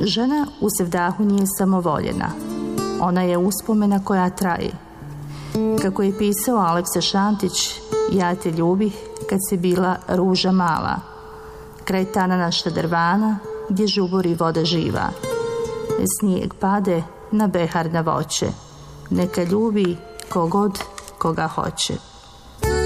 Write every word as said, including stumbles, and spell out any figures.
Žena u sevdahu nije samovoljena. Ona je uspomena koja traje. Kako je pisao Aleksa Šantić, ja te ljubih kad si bila ruža mala, kraj tananašta drvana gdje žubori voda živa. Snijeg pade na behar na voće, neka ljubi kogod koga hoće.